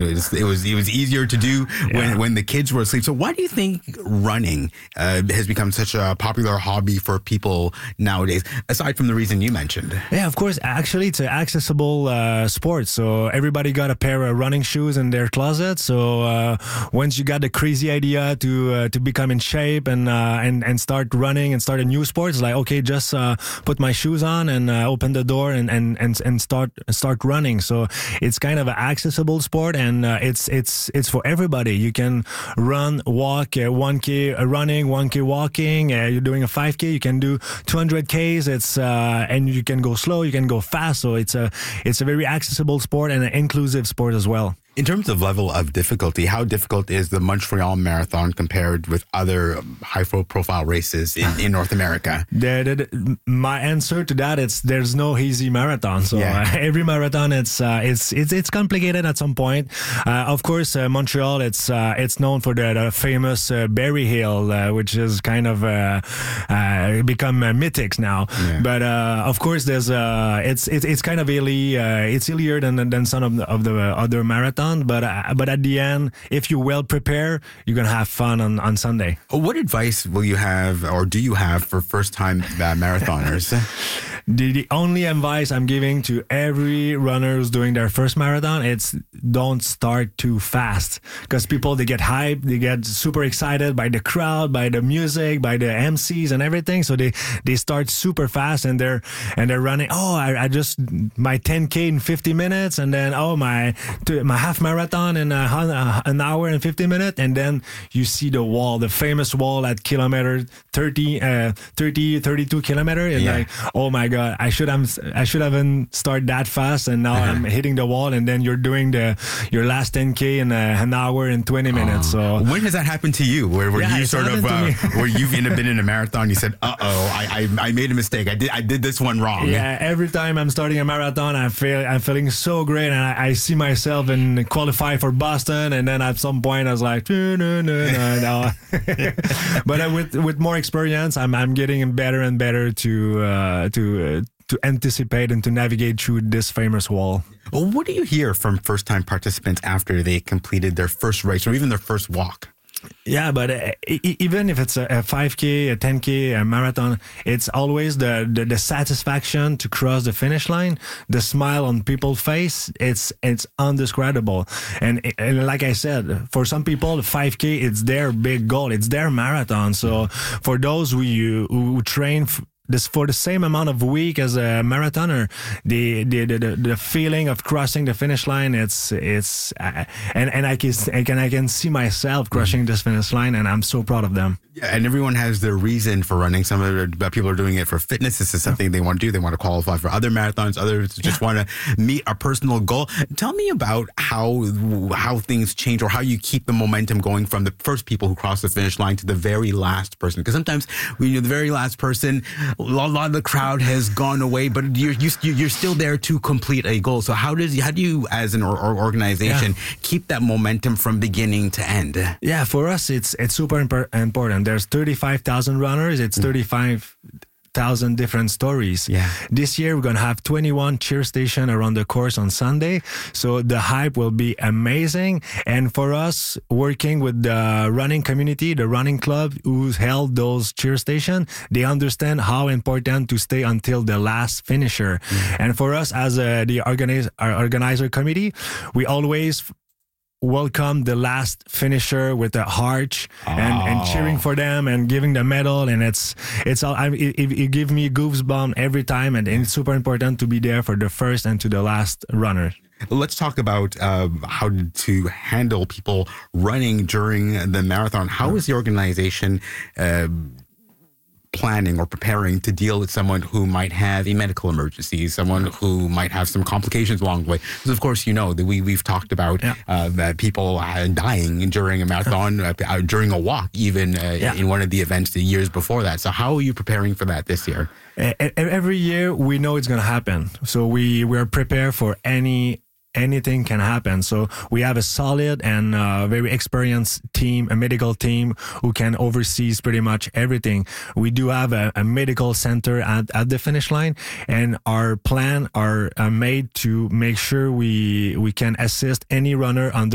it was easier to do when the kids were asleep. So why do you think running has become such a popular hobby for people nowadays, aside from the reason you mentioned? Yeah, of course. Actually, it's an accessible sport. So everybody got a pair of running shoes in their closet. So once you got the crazy idea to become in shape and start running and start a new sport, it's like, okay, just put my shoes on and open the door and start running. So it's kind of an accessible sport, and it's for everybody. You can run, walk, 1K running, 1K walking. You're doing a 5K, you can do 200Ks. It's and you can go slow, you can go fast. So it's a very accessible sport and an inclusive sport as well. In terms of level of difficulty, how difficult is the Montreal Marathon compared with other high-profile races in North America? My answer to that is there's no easy marathon. So every marathon it's complicated at some point. Of course, Montreal it's known for the famous Berry Hill, which is kind of become mythics now. Yeah. But of course, there's it's kind of it's easier than some of the other marathons. But at the end, if you're well prepared, you're going to have fun on Sunday. What advice will you have, or do you have, for first-time marathoners? The only advice I'm giving to every runner who's doing their first marathon, it's don't start too fast, because people, they get hyped, they get super excited by the crowd, by the music, by the MCs and everything. So they start super fast and they're running. Oh, I just my 10K in 50 minutes, and then my half marathon in an hour and 50 minutes, and then you see the wall, the famous wall at kilometer 32 kilometer, and like, oh my God, I should haven't started that fast, and now I'm hitting the wall, and then you're doing your last 10K in an hour and 20 minutes. So when has that happened to you? Where you sort of where you've been in a marathon, you said, I made a mistake. I did this one wrong. Yeah, every time I'm starting a marathon, I'm feeling so great, and I see myself and qualify for Boston, and then at some point I was like, no. But with more experience, I'm getting better and better to anticipate and to navigate through this famous wall. Well, what do you hear from first-time participants after they completed their first race or even their first walk? Yeah, but even if it's a 5K, a 10K, a marathon, it's always the satisfaction to cross the finish line, the smile on people's face. It's undescribable. And like I said, for some people, 5K, it's their big goal. It's their marathon. So for those who train for the same amount of week as a marathoner, the feeling of crossing the finish line, and I can see myself crossing this finish line, and I'm so proud of them. Yeah, and everyone has their reason for running. Some of the people are doing it for fitness. This is something they want to do. They want to qualify for other marathons. Others just want to meet a personal goal. Tell me about how things change, or how you keep the momentum going from the first people who cross the finish line to the very last person. Because sometimes when you're the very last person, a lot of the crowd has gone away, but you're still there to complete a goal. So how do you, as an organization, keep that momentum from beginning to end? Yeah, for us, it's super important. There's 35,000 runners. It's 35,000 different stories. Yeah. This year, we're going to have 21 cheer stations around the course on Sunday. So the hype will be amazing. And for us, working with the running community, the running club who held those cheer stations, they understand how important to stay until the last finisher. Mm-hmm. And for us, as the organizer committee, we always welcome the last finisher with a heart and cheering for them and giving the medal, and it's all. It gives me goosebumps every time, and it's super important to be there for the first and to the last runner. Let's talk about how to handle people running during the marathon. How is the organization planning or preparing to deal with someone who might have a medical emergency, someone who might have some complications along the way? Because of course, that we've talked about people dying during a marathon, during a walk, even in one of the events the years before that. So how are you preparing for that this year? Every year we know it's going to happen. So we're prepared for anything can happen. So we have a solid and very experienced team, a medical team who can oversee pretty much everything. We do have a medical center at the finish line, and our plan are made to make sure we can assist any runner under